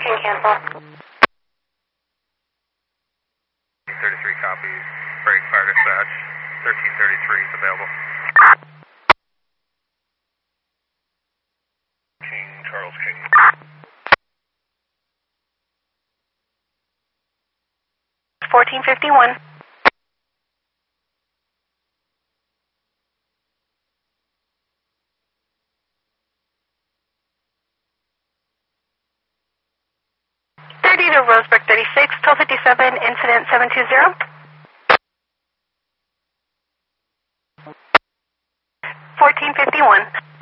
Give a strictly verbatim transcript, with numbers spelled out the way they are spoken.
King cancel. thirty-three copies. Break fire dispatch. thirteen thirty-three is available. King, Charles King. fourteen fifty-one. thirty to Roseburg thirty-six, twelve fifty-seven, incident seven two zero. fourteen fifty-one.